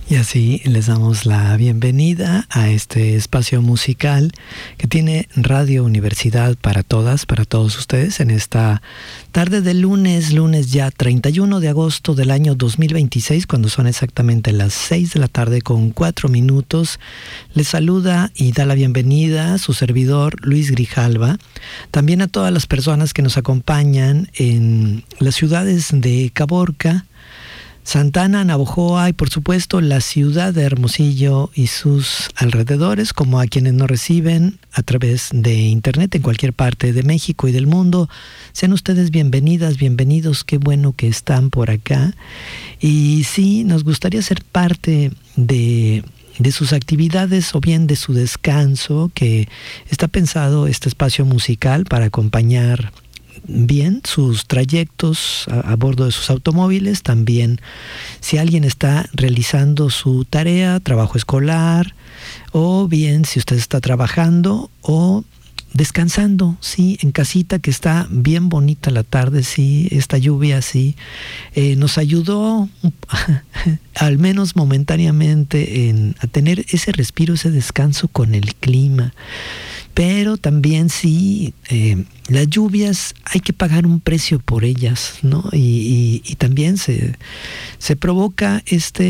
Y así les damos la bienvenida a este espacio musical que tiene Radio Universidad para todas, para todos ustedes en esta tarde de lunes ya 31 de agosto del año 2026, cuando son exactamente las 6 de la tarde con 4 minutos. Les saluda y da la bienvenida a su servidor Luis Grijalva. También a todas las personas que nos acompañan en las ciudades de Caborca, Santana, Navojoa y por supuesto la ciudad de Hermosillo y sus alrededores, como a quienes nos reciben a través de internet en cualquier parte de México y del mundo. Sean ustedes bienvenidas, bienvenidos, qué bueno que están por acá. Y sí, nos gustaría ser parte de sus actividades o bien de su descanso, que está pensado este espacio musical para acompañar bien sus trayectos a bordo de sus automóviles. También si alguien está realizando su tarea, trabajo escolar, o bien si usted está trabajando o descansando, sí, en casita, que está bien bonita la tarde, sí, esta lluvia, sí, nos ayudó al menos momentáneamente a tener ese respiro, ese descanso con el clima. Pero también sí, las lluvias hay que pagar un precio por ellas, ¿no? Y también se provoca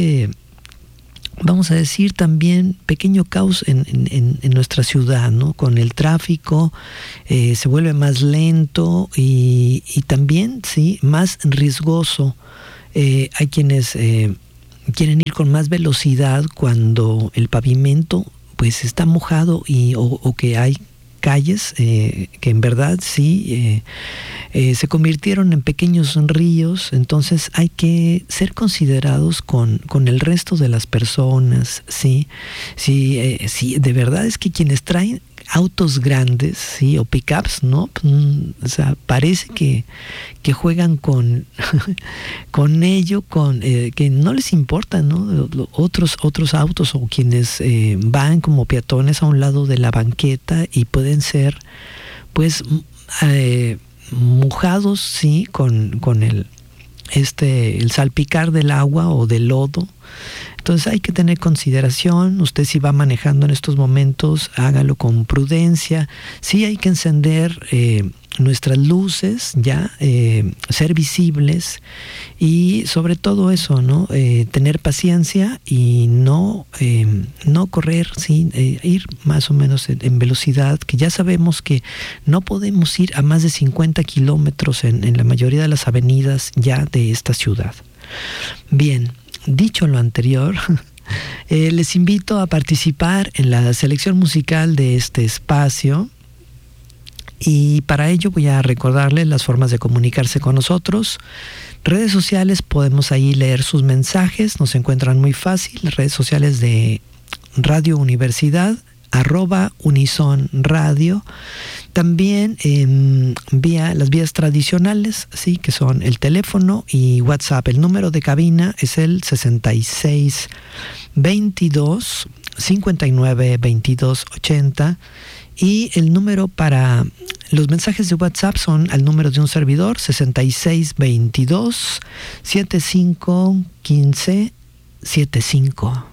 vamos a decir, también pequeño caos en nuestra ciudad, ¿no? Con el tráfico se vuelve más lento y también, sí, más riesgoso. Hay quienes quieren ir con más velocidad cuando el pavimento pues está mojado o que hay calles que en verdad sí se convirtieron en pequeños ríos. Entonces hay que ser considerados con el resto de las personas, sí. Sí, de verdad es que quienes traen autos grandes, sí, o pickups, ¿no? O sea, parece que juegan con ello, que no les importa, ¿no? Otros autos o quienes van como peatones a un lado de la banqueta y pueden ser, pues, mojados, sí, con el salpicar del agua o del lodo. Entonces hay que tener consideración. Usted, si va manejando en estos momentos, hágalo con prudencia. Sí, hay que encender nuestras luces, ya, ser visibles, y sobre todo eso, ¿no? Tener paciencia y no correr, ¿sí? Ir más o menos en velocidad, que ya sabemos que no podemos ir a más de 50 kilómetros en la mayoría de las avenidas ya de esta ciudad. Bien, dicho lo anterior, les invito a participar en la selección musical de este espacio. Y para ello voy a recordarles las formas de comunicarse con nosotros. Redes sociales, podemos ahí leer sus mensajes, nos encuentran muy fácil. Las redes sociales de Radio Universidad, @Unison Radio. También las vías tradicionales, sí, que son el teléfono y WhatsApp. El número de cabina es el 66 22 59 22 80. Y el número para los mensajes de WhatsApp son al número de un servidor, 6622 75 15 75.